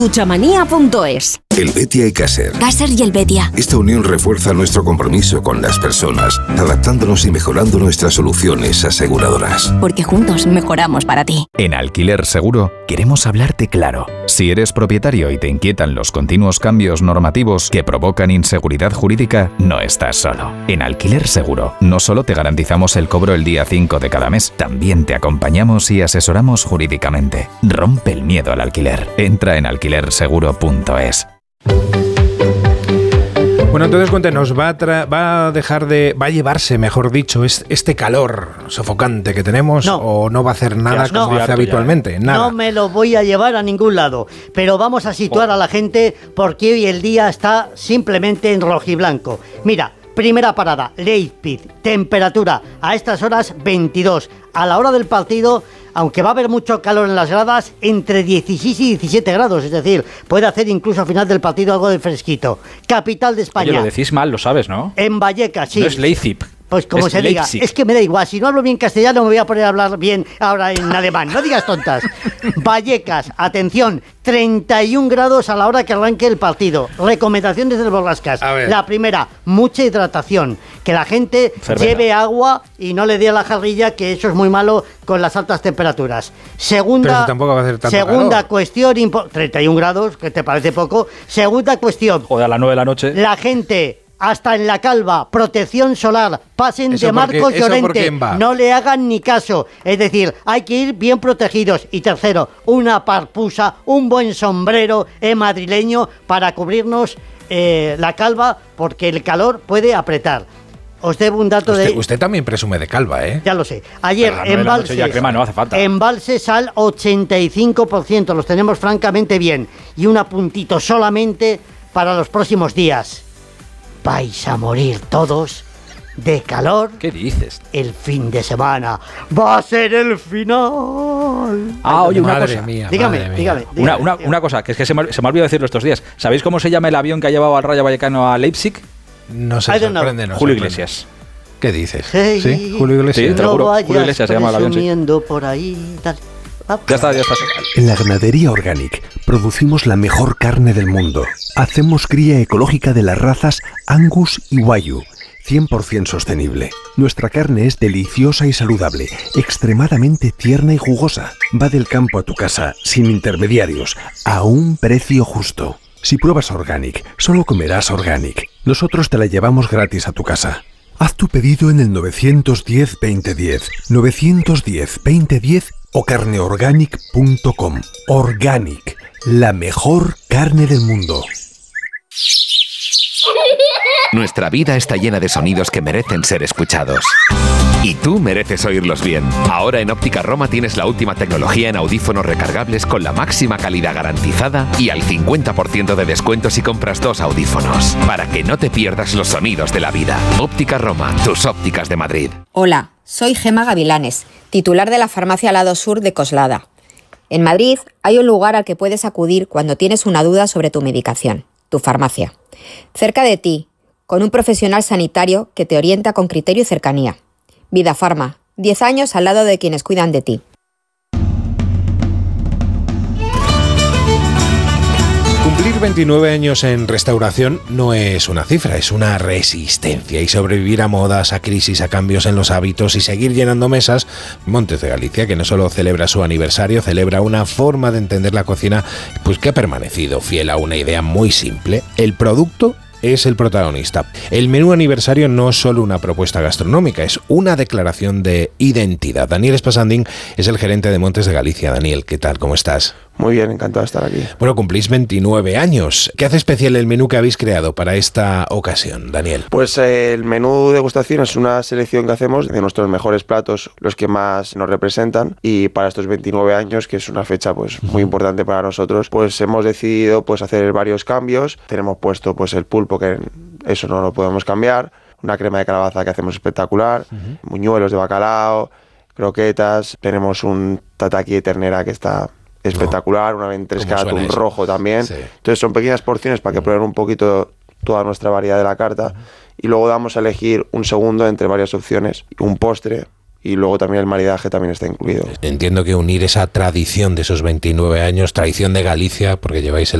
Duchamanía.es. El Betia y Caser. Caser y el Betia. Esta unión refuerza nuestro compromiso con las personas, adaptándonos y mejorando nuestras soluciones aseguradoras. Porque juntos mejoramos para ti. En Alquiler Seguro queremos hablarte claro. Si eres propietario y te inquietan los continuos cambios normativos que provocan inseguridad jurídica, no estás solo. En Alquiler Seguro no solo te garantizamos el cobro el día 5 de cada mes, también te acompañamos y asesoramos jurídicamente. Rompe el miedo al alquiler. Entra en alquilerseguro.es. Bueno, entonces cuéntenos, va a llevarse, mejor dicho, este calor sofocante que tenemos, o no va a hacer nada como hace habitualmente? Nada. No me lo voy a llevar a ningún lado, pero vamos a situar a la gente porque hoy el día está simplemente en rojiblanco. Mira, primera parada, Leipzig, temperatura a estas horas 22. A la hora del partido, aunque va a haber mucho calor en las gradas, entre 16 y 17 grados, es decir, puede hacer incluso al final del partido algo de fresquito. Capital de España. Oye, lo decís mal, lo sabes, ¿no? En Vallecas, sí. No es Leipzig. Pues como se diga, es que me da igual, si no hablo bien castellano me voy a poner a hablar bien ahora en alemán, no digas tontas. Vallecas, atención, 31 grados a la hora que arranque el partido. Recomendaciones del Borrascas. La primera, mucha hidratación, que la gente lleve agua y no le dé a la jarrilla, que eso es muy malo con las altas temperaturas. Segunda, tampoco va a hacer tanto segunda cuestión, 31 grados, que te parece poco. Segunda cuestión. Joder, a las 9 de la noche. La gente... Hasta en la calva, protección solar, pasen de Marcos Llorente, no le hagan ni caso. Es decir, hay que ir bien protegidos. Y tercero, una parpusa, un buen sombrero madrileño para cubrirnos la calva, porque el calor puede apretar. Os debo un dato Usted también presume de calva, ¿eh? Ya lo sé. Ayer, embalses, ya crema no hace falta. Embalses al 85%, los tenemos francamente bien. Y un apuntito solamente para los próximos días. Vais a morir todos de calor. ¿Qué dices? El fin de semana va a ser el final. Oye, una cosa. Dígame. Una cosa, que es que se me ha olvidado decirlo estos días. ¿Sabéis cómo se llama el avión que ha llevado al Rayo Vallecano a Leipzig? No sé, sorpréndenos. Julio Iglesias. ¿Qué dices? Hey, ¿Sí? Julio Iglesias. Sí, te lo juro. Julio Iglesias se llama el avión, sí. Por ahí, tal. Ya está. En la Ganadería Organic producimos la mejor carne del mundo. Hacemos cría ecológica de las razas Angus y Wagyu, 100% sostenible. Nuestra carne es deliciosa y saludable, extremadamente tierna y jugosa. Va del campo a tu casa, sin intermediarios, a un precio justo. Si pruebas Organic, solo comerás Organic. Nosotros te la llevamos gratis a tu casa. Haz tu pedido en el 910-2010, 910-2010 o carneorganic.com. Organic, la mejor carne del mundo. Nuestra vida está llena de sonidos que merecen ser escuchados. Y tú mereces oírlos bien. Ahora en Óptica Roma tienes la última tecnología en audífonos recargables con la máxima calidad garantizada y al 50% de descuento si compras 2 audífonos. Para que no te pierdas los sonidos de la vida. Óptica Roma, tus ópticas de Madrid. Hola, soy Gema Gavilanes, titular de la farmacia Lado Sur de Coslada. En Madrid hay un lugar al que puedes acudir cuando tienes una duda sobre tu medicación, tu farmacia. Cerca de ti, con un profesional sanitario que te orienta con criterio y cercanía. Vida Farma, 10 años al lado de quienes cuidan de ti. Cumplir 29 años en restauración no es una cifra, es una resistencia. Y sobrevivir a modas, a crisis, a cambios en los hábitos y seguir llenando mesas. Montes de Galicia, que no solo celebra su aniversario, celebra una forma de entender la cocina pues que ha permanecido fiel a una idea muy simple. El producto es el protagonista. El menú aniversario no es solo una propuesta gastronómica, es una declaración de identidad. Daniel Espasandín es el gerente de Montes de Galicia. Daniel, ¿qué tal? ¿Cómo estás? Muy bien, encantado de estar aquí. Bueno, cumplís 29 años. ¿Qué hace especial el menú que habéis creado para esta ocasión, Daniel? Pues el menú degustación es una selección que hacemos de nuestros mejores platos, los que más nos representan, y para estos 29 años, que es una fecha pues muy importante para nosotros, pues hemos decidido pues hacer varios cambios. Tenemos puesto pues el pulpo, que eso no lo podemos cambiar, una crema de calabaza que hacemos espectacular, buñuelos de bacalao, croquetas, tenemos un tataki de ternera que está espectacular, una ventresca de atún rojo también. Sí. Entonces son pequeñas porciones para que prueben un poquito toda nuestra variedad de la carta, y luego damos a elegir un segundo entre varias opciones, un postre y luego también el maridaje también está incluido. Entiendo que unir esa tradición de esos 29 años, tradición de Galicia, porque lleváis el